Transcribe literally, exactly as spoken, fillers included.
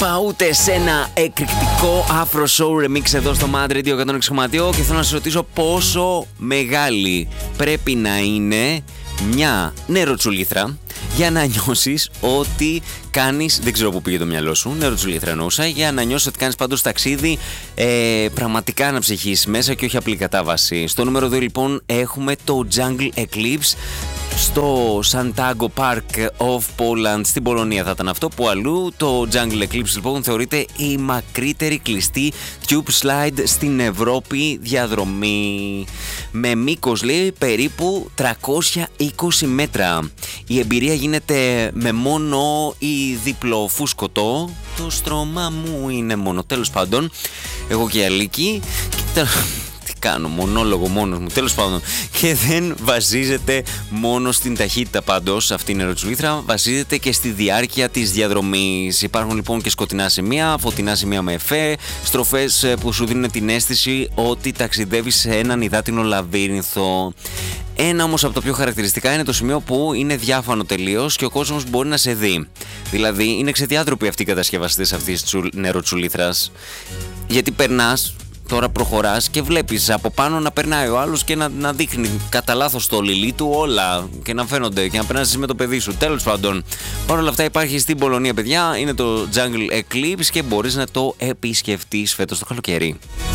είπα ούτε σε ένα εκρηκτικό Afro Show Remix εδώ στο Mad Radio εκατόν έξι κόμμα δύο και θέλω να σας ρωτήσω πόσο μεγάλη πρέπει να είναι μια νεροτσουλήθρα για να νιώσεις ότι κάνεις, δεν ξέρω πού πήγε το μυαλό σου, νεροτσουλήθρα εννοούσα, για να νιώσεις ότι κάνεις πάντως ταξίδι ε, πραγματικά να ψυχείς μέσα και όχι απλή κατάβαση. Στο νούμερο δύο λοιπόν έχουμε το Jungle Eclipse στο Santiago Park of Poland στην Πολωνία θα ήταν αυτό, που αλλού το Jungle Eclipse λοιπόν θεωρείται η μακρύτερη κλειστή tube slide στην Ευρώπη διαδρομή, με μήκος λέει περίπου τριακόσια είκοσι μέτρα. Η εμπειρία γίνεται με μόνο ή διπλό φούσκωτο, το στρώμα μου είναι μόνο, τέλος πάντων εγώ και η Αλίκη κάνω μονόλογο μόνος μου, τέλος πάντων, και δεν βασίζεται μόνο στην ταχύτητα πάντως αυτή η νεροτσουλήθρα, βασίζεται και στη διάρκεια της διαδρομής. Υπάρχουν λοιπόν και σκοτεινά σημεία, φωτεινά σημεία με εφέ, στροφές που σου δίνουν την αίσθηση ότι ταξιδεύεις σε έναν υδάτινο λαβύρινθο. Ένα όμως από τα πιο χαρακτηριστικά είναι το σημείο που είναι διάφανο τελείως και ο κόσμος μπορεί να σε δει. Δηλαδή είναι ξεδιάτροποι αυτοί οι κατασκευαστές αυτής της νεροτσουλήθρας, γιατί περνάς. Τώρα προχωράς και βλέπεις από πάνω να περνάει ο άλλος και να, να δείχνει κατά λάθος το λιλί του όλα και να φαίνονται και να περνάς εσύ με το παιδί σου. Τέλος πάντων, παρ' όλα αυτά υπάρχει στην Πολωνία, παιδιά, είναι το Jungle Eclipse και μπορείς να το επισκεφτείς φέτος το καλοκαίρι.